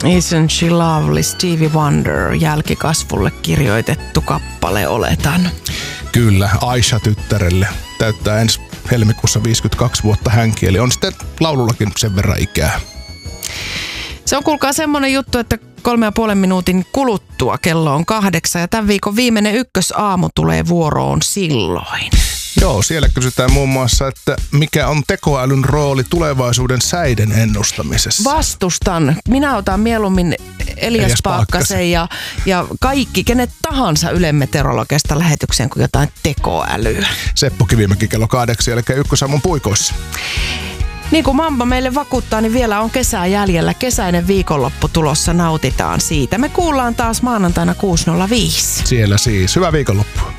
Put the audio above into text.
Isn't she lovely, Stevie Wonder, jälkikasvulle kirjoitettu kappale, oletan. Kyllä, Aisha-tyttärelle täyttää ensi helmikuussa 52 vuotta hänkin, eli on sitten laulullakin sen verran ikää. Se on kuulkaa semmoinen juttu, että 3,5 minuutin kuluttua kello on 8 ja tämän viikon viimeinen ykkösaamu tulee vuoroon silloin. Joo, siellä kysytään muun muassa, että mikä on tekoälyn rooli tulevaisuuden säiden ennustamisessa? Vastustan. Minä otan mieluummin Elias Paakkasen ja kaikki, kenet tahansa Ylen meteorologista lähetykseen kuin jotain tekoälyä. Seppo Kivimäki kello 8, eli ykkösaamun puikoissa. Niin kuin Mamba meille vakuuttaa, niin vielä on kesää jäljellä. Kesäinen viikonloppu tulossa, nautitaan siitä. Me kuullaan taas maanantaina 6.05. Siellä siis. Hyvää viikonloppua.